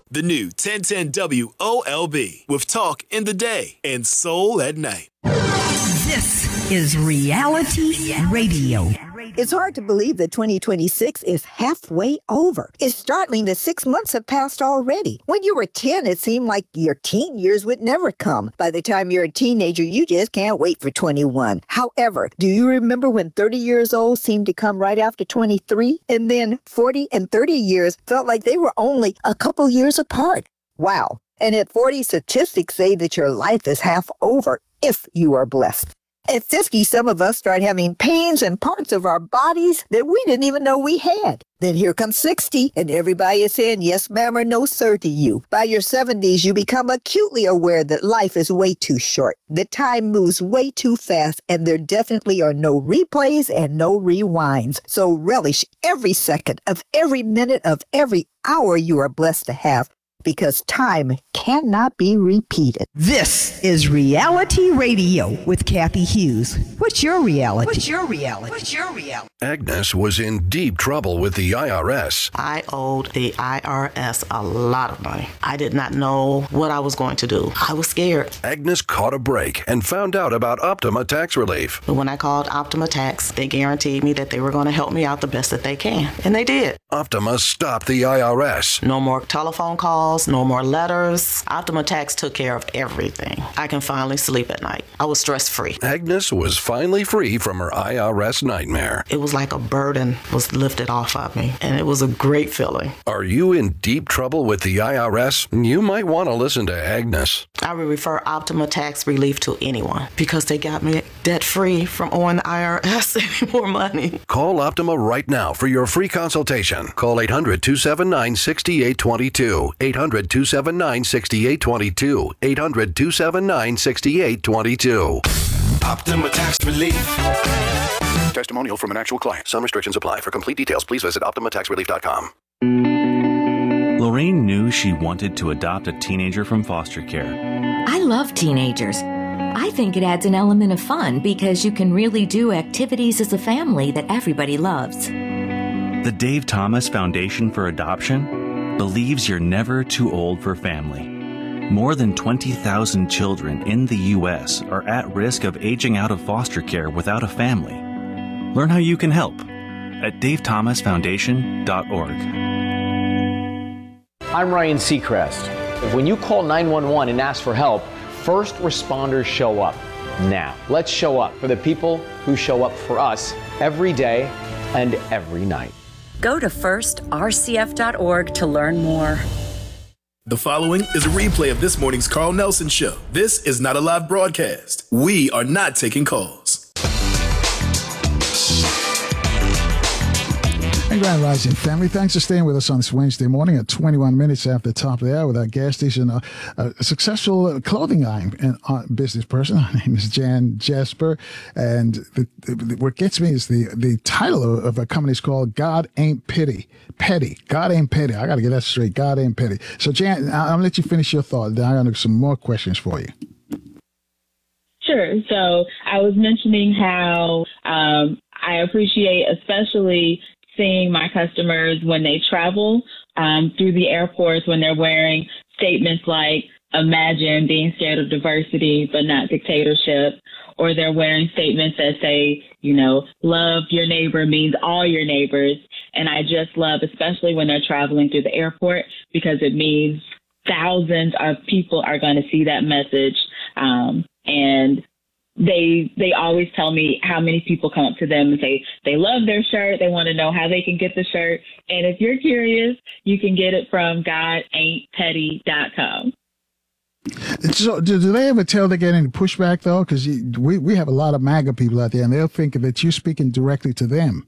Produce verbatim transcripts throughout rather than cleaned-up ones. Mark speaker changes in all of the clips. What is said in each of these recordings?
Speaker 1: The new ten ten W O L B with talk in the day and soul at night.
Speaker 2: This is Reality Radio.
Speaker 3: It's hard to believe that twenty twenty-six is halfway over. It's startling that six months have passed already. When you were ten, it seemed like your teen years would never come. By the time you're a teenager, you just can't wait for twenty-one. However, do you remember when thirty years old seemed to come right after twenty-three? And then forty and thirty years felt like they were only a couple years apart. Wow. And at forty, statistics say that your life is half over if you are blessed. At fifty, some of us start having pains in parts of our bodies that we didn't even know we had. Then here comes sixty, and everybody is saying yes, ma'am, or no, sir to you. By your seventies, you become acutely aware that life is way too short. The time moves way too fast, and there definitely are no replays and no rewinds. So relish every second of every minute of every hour you are blessed to have, because time cannot be repeated.
Speaker 2: This is Reality Radio with Kathy Hughes. What's your reality? What's your reality? What's your reality?
Speaker 4: Agnes was in deep trouble with the I R S.
Speaker 5: I owed the I R S a lot of money. I did not know what I was going to do. I was scared.
Speaker 4: Agnes caught a break and found out about Optima Tax Relief.
Speaker 5: But when I called Optima Tax, they guaranteed me that they were going to help me out the best that they can. And they did.
Speaker 4: Optima stopped the I R S.
Speaker 5: No more telephone calls, no more letters. Optima Tax took care of everything. I can finally sleep at night. I was stress-free.
Speaker 4: Agnes was finally free from her I R S nightmare.
Speaker 5: It was like a burden was lifted off of me, and it was a great feeling.
Speaker 4: Are you in deep trouble with the I R S? You might want to listen to Agnes.
Speaker 5: I would refer Optima Tax Relief to anyone because they got me debt-free from owing the I R S any more money.
Speaker 4: Call Optima right now for your free consultation. Call eight hundred, two seven nine, six eight two two. eight hundred, two seven nine, six eight two two. eight hundred, two seven nine, six eight two two.
Speaker 1: Optima Tax Relief.
Speaker 4: Testimonial from an actual client. Some restrictions apply. For complete details, please visit optima tax relief dot com.
Speaker 6: Lorraine knew she wanted to adopt a teenager from foster care.
Speaker 7: I love teenagers. I think it adds an element of fun because you can really do activities as a family that everybody loves.
Speaker 6: The Dave Thomas Foundation for Adoption believes you're never too old for family. More than twenty thousand children in the U S are at risk of aging out of foster care without a family. Learn how you can help at dave thomas foundation dot org.
Speaker 8: I'm Ryan Seacrest. When you call nine one one and ask for help, first responders show up. Now, let's show up for the people who show up for us every day and every night.
Speaker 9: Go to first r c f dot org to learn more.
Speaker 1: The following is a replay of this morning's Carl Nelson Show. This is not a live broadcast. We are not taking calls.
Speaker 10: And Grand Rising family, thanks for staying with us on this Wednesday morning at twenty-one minutes after the top of the hour with our gas station, uh, a successful clothing line and uh, business person. Her name is Jan Jasper. And the, the, what gets me is the, the title of, of a company is called God Ain't Petty. Petty. God Ain't Petty. I got to get that straight. God Ain't Petty. So Jan, I'll, I'll let you finish your thought. Then I got some more questions for you.
Speaker 11: Sure. So I was mentioning how um, I appreciate especially seeing my customers when they travel um, through the airports when they're wearing statements like, imagine being scared of diversity, but not dictatorship, or they're wearing statements that say, you know, love your neighbor means all your neighbors. And I just love, especially when they're traveling through the airport, because it means thousands of people are going to see that message. Um, and They they always tell me how many people come up to them and say they love their shirt. They want to know how they can get the shirt. And if you're curious, you can get it from god ain't petty dot com.
Speaker 10: So do, do they ever tell they get any pushback, though? Because we, we have a lot of MAGA people out there, and they'll think that you're speaking directly to them.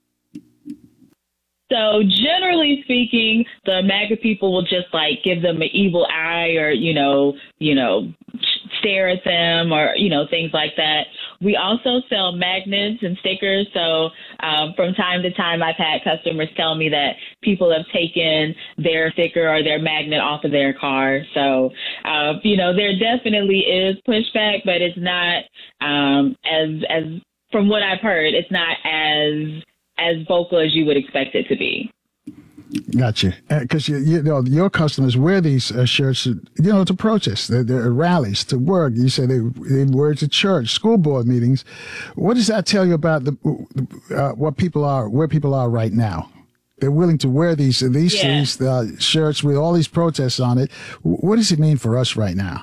Speaker 11: So generally speaking, the MAGA people will just like give them an evil eye or, you know, you know, stare at them or, you know, things like that. We also sell magnets and stickers. So um, from time to time, I've had customers tell me that people have taken their sticker or their magnet off of their car. So, uh, you know, there definitely is pushback, but it's not um, as as from what I've heard, it's not as as vocal as you would expect it to be.
Speaker 10: Gotcha. Because you, you know your customers wear these uh, shirts, you know, to protest, they're, they're rallies, to work. You say they they wear it to church, school board meetings. What does that tell you about the uh, what people are, where people are right now? They're willing to wear these these, yeah. these uh, shirts with all these protests on it. What does it mean for us right now?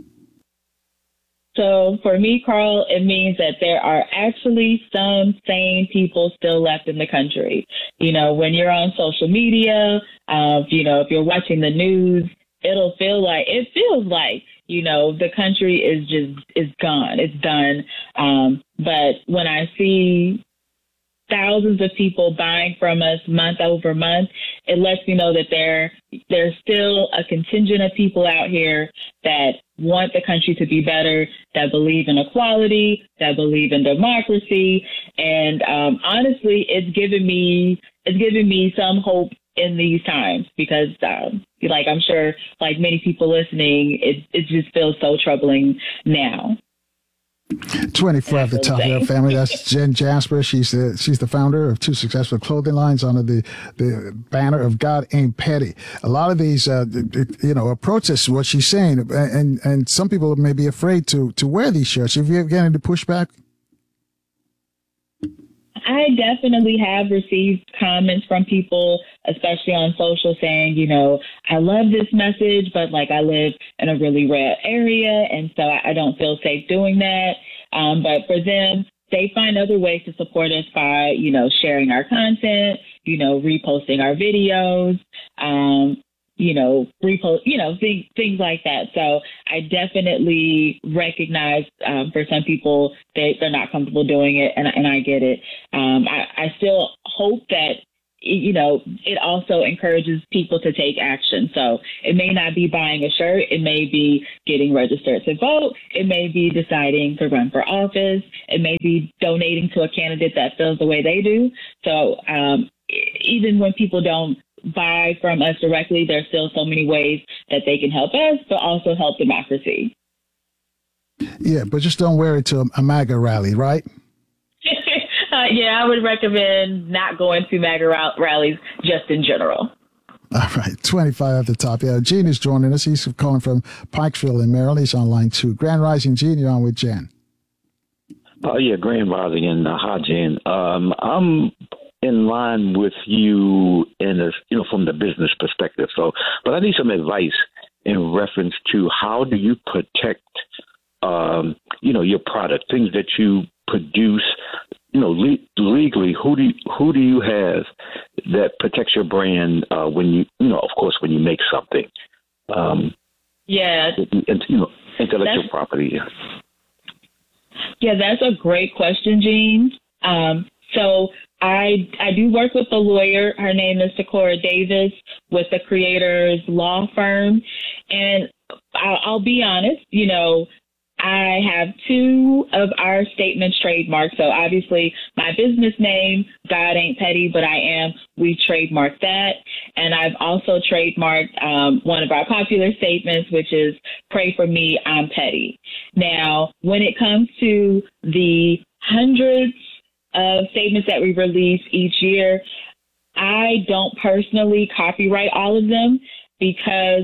Speaker 11: So for me, Carl, it means that there are actually some sane people still left in the country. You know, when you're on social media, uh, you know, if you're watching the news, it'll feel like, it feels like, you know, the country is just, is gone. It's done. Um, but when I see thousands of people buying from us month over month, it lets me know that there there's still a contingent of people out here that want the country to be better, that believe in equality, that believe in democracy. And um, honestly, it's given me it's given me some hope in these times because, um, like I'm sure, like many people listening, it it just feels so troubling now.
Speaker 10: twenty-four at the top of our family. That's Jen Jasper. She's the she's the founder of two successful clothing lines under the the banner of God Ain't Petty. A lot of these, uh, you know, protests. What she's saying, and and some people may be afraid to to wear these shirts. Have you ever gotten into pushback?
Speaker 11: I definitely have received comments from people, especially on social, saying, you know, I love this message, but like I live in a really red area, and so I don't feel safe doing that. Um, but for them, they find other ways to support us by, you know, sharing our content, you know, reposting our videos, um, you know, repost, you know, things, things like that. So I definitely recognize um, for some people they, they're not comfortable doing it, and, and I get it. Um, I, I still hope that, you know, it also encourages people to take action. So it may not be buying a shirt. It may be getting registered to vote. It may be deciding to run for office. It may be donating to a candidate that feels the way they do. So um, even when people don't buy from us directly, there's still so many ways that they can help us, but also help democracy.
Speaker 10: Yeah, but just don't wear it to a MAGA rally, right?
Speaker 11: uh, yeah, I would recommend not going to MAGA rallies just in general.
Speaker 10: All right, twenty-five at the top. Yeah, Gene is joining us. He's calling from Pikesville in Maryland. He's on line two. Grand Rising, Gene, you're on with Jen.
Speaker 12: Oh, uh, yeah, Grand Rising and uh, hi, Jen. Um, I'm in line with you in a, you know, from the business perspective. So, but I need some advice in reference to how do you protect, um, you know, your product, things that you produce, you know, le- legally. Who do you, who do you have that protects your brand uh, when you, you know, of course, when you make something? Um,
Speaker 11: yeah,
Speaker 12: and, you know, intellectual that's, property. Yeah.
Speaker 11: yeah, that's a great question, Gene. Um, so. I I do work with a lawyer. Her name is Takora Davis with the Creators Law Firm. And I'll, I'll be honest, you know, I have two of our statements trademarked. So obviously my business name, God Ain't Petty, but I am, we trademarked that. And I've also trademarked um, one of our popular statements, which is pray for me, I'm petty. Now, when it comes to the hundreds of statements that we release each year, I don't personally copyright all of them because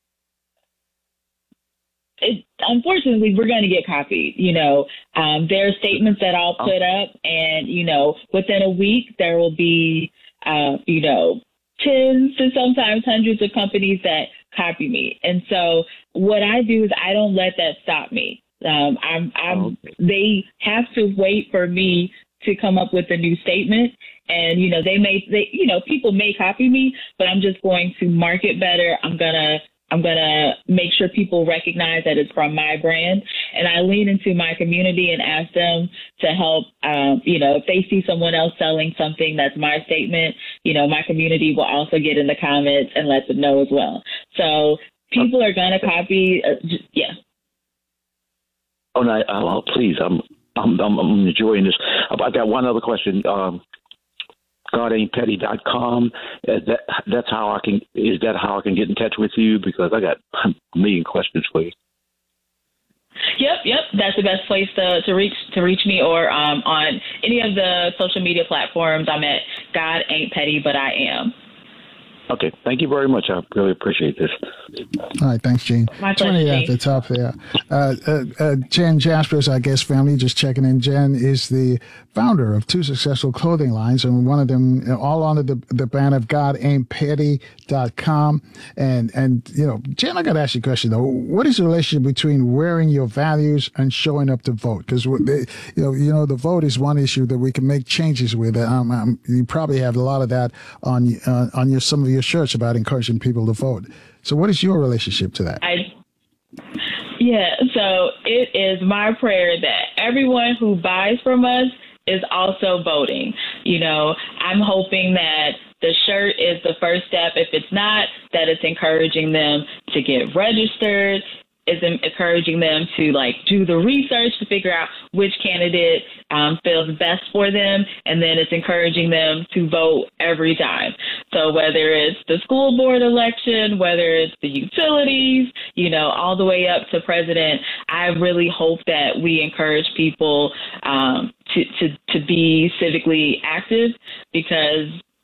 Speaker 11: it, unfortunately we're going to get copied. You know, um, there are statements that I'll put up and, you know, within a week there will be, uh, you know, tens to sometimes hundreds of companies that copy me. And so what I do is I don't let that stop me. Um, I'm, I'm, okay. They have to wait for me to come up with a new statement. And, you know, they may, they, you know, people may copy me, but I'm just going to market better. I'm going to, I'm going to make sure people recognize that it's from my brand. And I lean into my community and ask them to help, um, you know, if they see someone else selling something that's my statement, you know, my community will also get in the comments and let them know as well. So people are going to copy. Uh, just, yeah.
Speaker 12: Oh, no, oh, please. I'm, I'm, I'm, I'm enjoying this. I got one other question. Um, God Ain't Petty dot com. Is that, that's how I can. Is that how I can get in touch with you? Because I got a million questions for you.
Speaker 11: Yep, yep. That's the best place to, to reach to reach me, or um, on any of the social media platforms. I'm at God Ain't Petty, but I am.
Speaker 12: Okay, thank you very much. I really appreciate this.
Speaker 10: All right, thanks, Gene.
Speaker 11: My pleasure,
Speaker 10: twenty at
Speaker 11: Gene.
Speaker 10: the top there. Uh, uh, uh, Jen Jasper is our guest family, just checking in. Jen is the founder of two successful clothing lines, and one of them, uh, all under the, the banner of God Ain't Petty dot com. And, and, you know, Jen, I got to ask you a question, though. What is the relationship between wearing your values and showing up to vote? Because, you know, you know, the vote is one issue that we can make changes with. Um, um, you probably have a lot of that on uh, on your some of your shirts about encouraging people to vote. So what is your relationship to that?
Speaker 11: I, yeah, so it is my prayer that everyone who buys from us is also voting. You know, I'm hoping that the shirt is the first step. If it's not, that it's encouraging them to get registered, is encouraging them to like do the research to figure out which candidate um, feels best for them, and then it's encouraging them to vote every time. So whether it's the school board election, whether it's the utilities, you know, all the way up to president, I really hope that we encourage people um, to, to to be civically active, because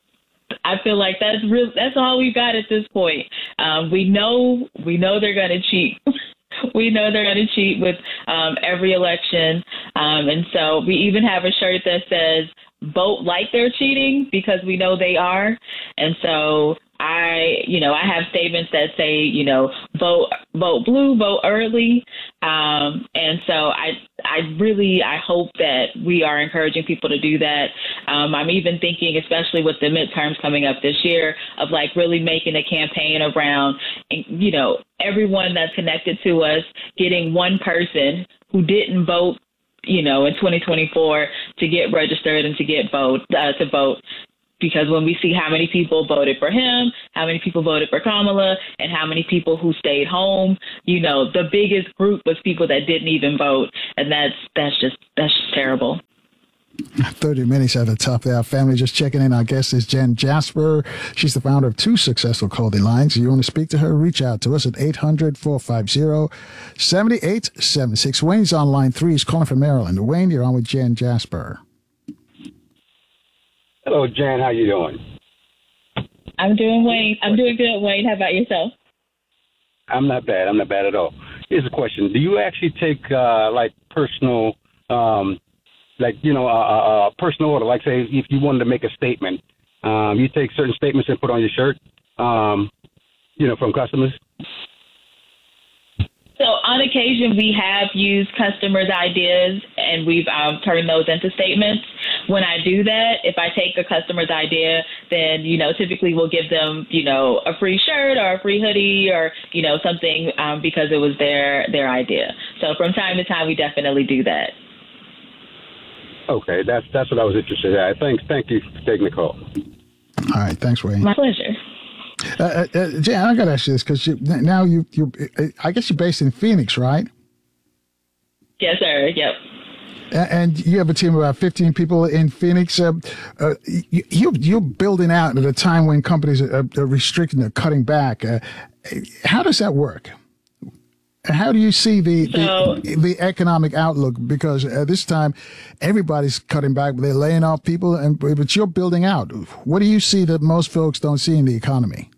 Speaker 11: I feel like that's real. That's all we've got at this point. Um, we know we know they're going to cheat. We know they're going to cheat with um, every election. Um, and so we even have a shirt that says, vote like they're cheating, because we know they are. And so I, you know, I have statements that say, you know, vote, vote blue, vote early. Um, and so I, I really, I hope that we are encouraging people to do that. Um, I'm even thinking, especially with the midterms coming up this year, of like really making a campaign around, you know, everyone that's connected to us, getting one person who didn't vote, you know, in twenty twenty-four to get registered and to get vote, uh, to vote. Because when we see how many people voted for him, how many people voted for Kamala, and how many people who stayed home, you know, the biggest group was people that didn't even vote. And that's that's just that's just terrible.
Speaker 10: thirty minutes at the top there. Our family just checking in. Our guest is Jen Jasper. She's the founder of two successful clothing lines. If you want to speak to her, reach out to us at eight hundred, four five zero, seven eight seven six. Wayne's on line three. He's calling from Maryland. Wayne, you're on with Jen Jasper.
Speaker 13: Hello, Jan. How you doing?
Speaker 11: I'm doing Wayne. I'm doing good, Wayne. How about yourself?
Speaker 13: I'm not bad. I'm not bad at all. Here's a question. Do you actually take, uh, like, personal, um, like, you know, a uh, uh, personal order? Like, say, if you wanted to make a statement, um, you take certain statements and put on your shirt, um, you know, from customers?
Speaker 11: So on occasion, we have used customers' ideas, and we've um, turned those into statements. When I do that, if I take a customer's idea, then, you know, typically we'll give them, you know, a free shirt or a free hoodie or, you know, something um, because it was their their idea. So from time to time, we definitely do that.
Speaker 13: Okay, that's that's what I was interested in. Thanks, thank you for taking the call.
Speaker 10: All right, thanks, Wayne.
Speaker 11: My pleasure.
Speaker 10: Uh, uh, Jan, I got to ask you this because you, now you, you, I guess you're based in Phoenix, right?
Speaker 11: Yes, sir. Yep.
Speaker 10: And you have a team of about fifteen people in Phoenix. Uh, uh, you, you're building out at a time when companies are, are restricting or cutting back. Uh, how does that work? How do you see the,
Speaker 11: so,
Speaker 10: the the economic outlook? Because at this time, everybody's cutting back. They're laying off people, and but you're building out. What do you see that most folks don't see in the economy?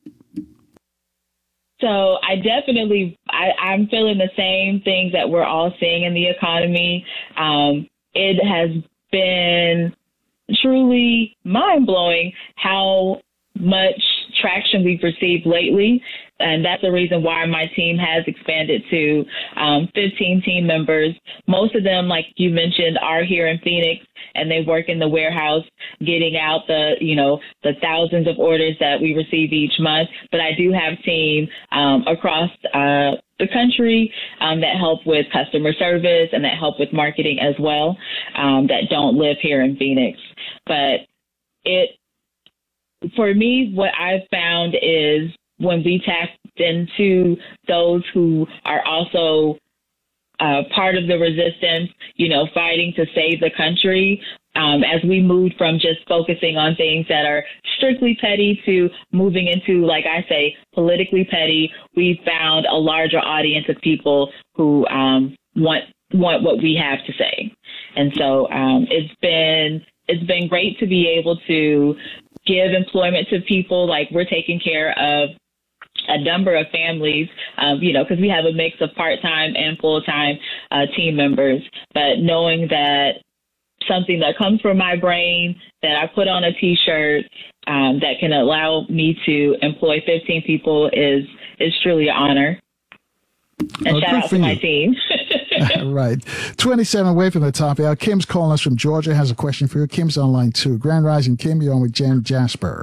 Speaker 11: So I definitely, I, I'm feeling the same things that we're all seeing in the economy. Um, it has been truly mind-blowing how much traction we've received lately. And that's the reason why my team has expanded to um, fifteen team members. Most of them, like you mentioned, are here in Phoenix, and they work in the warehouse, getting out the, you know, the thousands of orders that we receive each month. But I do have team um, across uh, the country um, that help with customer service and that help with marketing as well, um, that don't live here in Phoenix. But it, for me, what I've found is when we tapped into those who are also uh, part of the resistance, you know, fighting to save the country, um, as we moved from just focusing on things that are strictly petty to moving into, like I say, politically petty, we found a larger audience of people who um, want want what we have to say. And so um, it's been it's been great to be able to give employment to people. Like, we're taking care of a number of families, um, you know, because we have a mix of part-time and full-time uh, team members. But knowing that something that comes from my brain that I put on a T-shirt um, that can allow me to employ fifteen people is is truly an honor. And
Speaker 10: well,
Speaker 11: shout out to
Speaker 10: you.
Speaker 11: my team.
Speaker 10: Right. twenty-seven away from the top hour. Kim's calling us from Georgia, has a question for you. Kim's on line two. Grand Rising, Kim, you're on with Jen Jasper.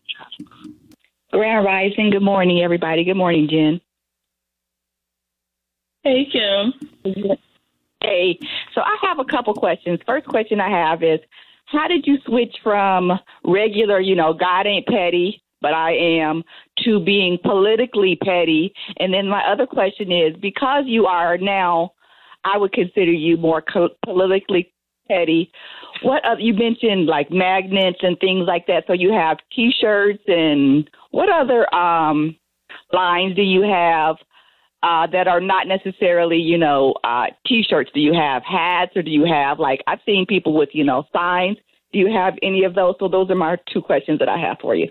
Speaker 14: Grand Rising. Good morning, everybody. Good morning, Jen.
Speaker 11: Hey, Kim.
Speaker 14: Hey. So I have a couple questions. First question I have is, how did you switch from regular, you know, God ain't petty, but I am, to being politically petty? And then my other question is, because you are now, I would consider you more co- politically petty, what other, you mentioned like magnets and things like that. So you have T-shirts, and what other um, lines do you have uh, that are not necessarily, you know, uh, T-shirts? Do you have hats, or do you have, like, I've seen people with, you know, signs. Do you have any of those? So those are my two questions that I have for you.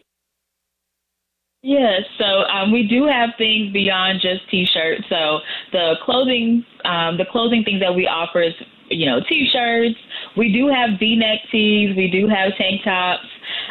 Speaker 11: Yes, so um, we do have things beyond just T-shirts. So the clothing, um, the clothing things that we offer is, you know, T-shirts. We do have V-neck tees. We do have tank tops,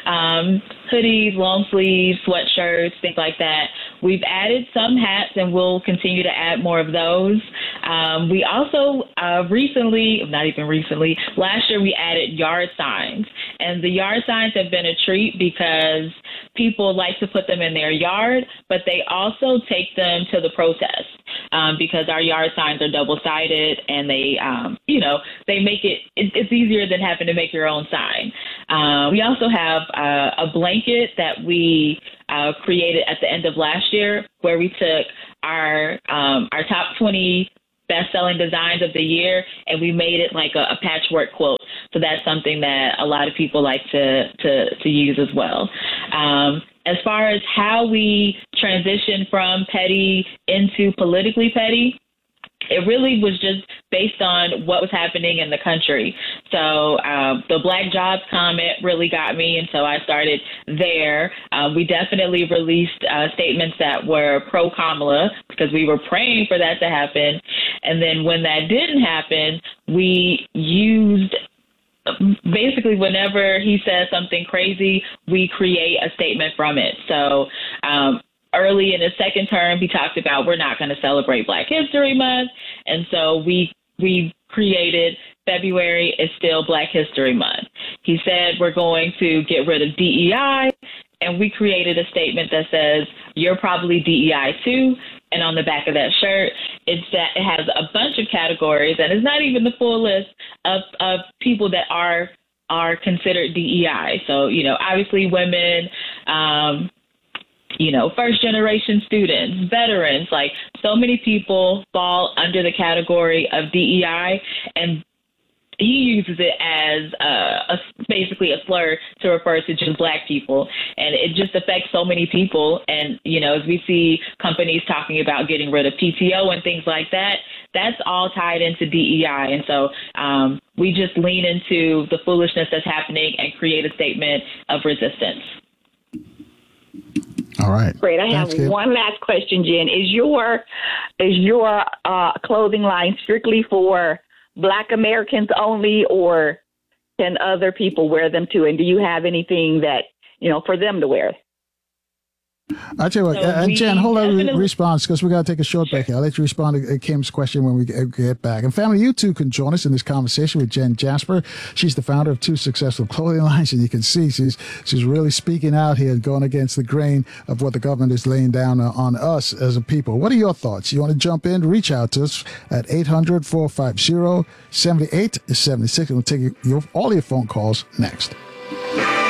Speaker 11: um, hoodies, long sleeves, sweatshirts, things like that. We've added some hats, and we'll continue to add more of those. Um, we also uh, recently, not even recently, last year we added yard signs. And the yard signs have been a treat because people like to put them in their yard, but they also take them to the protest um, because our yard signs are double-sided, and they, um, you know, they make it, it, it's easier than having to make your own sign. Uh, we also have uh, a blanket that we uh, created at the end of last year, where we took our um, our top twenty best-selling designs of the year, and we made it like a, a patchwork quilt. So that's something that a lot of people like to to, to use as well. Um, as far as how we transition from petty into politically petty, it really was just based on what was happening in the country. So um, the Black Jobs comment really got me, and so I started there. Uh, we definitely released uh, statements that were pro-Kamala because we were praying for that to happen. And then when that didn't happen, we used basically whenever he says something crazy, we create a statement from it. So um, early in his second term, he talked about we're not going to celebrate Black History Month. And so we we created February is still Black History Month. He said we're going to get rid of D E I, and we created a statement that says you're probably D E I too. And on the back of that shirt, it's that it has a bunch of categories, and it's not even the full list of, of people that are are considered D E I. So, you know, obviously women, um, you know, first generation students, veterans, like so many people fall under the category of D E I, and he uses it as a, a basically a slur to refer to just Black people. And it just affects so many people. And, you know, as we see companies talking about getting rid of P T O and things like that, that's all tied into D E I. And so um, we just lean into the foolishness that's happening and create a statement of resistance.
Speaker 10: All right.
Speaker 14: Great. I have
Speaker 10: Thanks,
Speaker 14: one last question, Jen. Is your is your uh, clothing line strictly for Black Americans only, or can other people wear them too? And do you have anything that, you know, for them to wear?
Speaker 10: I'll tell you what,
Speaker 11: So
Speaker 10: uh,
Speaker 11: we
Speaker 10: Jen, hold on
Speaker 11: definitely-
Speaker 10: response because we got to take a short break here. I'll let you respond to uh, Kim's question when we get, get back. And family, you too can join us in this conversation with Jen Jasper. She's the founder of two successful clothing lines, and you can see she's she's really speaking out here and going against the grain of what the government is laying down uh, on us as a people. What are your thoughts? You want to jump in? Reach out to us at eight hundred, four five zero, seven eight seven six. We'll take your, all your phone calls next.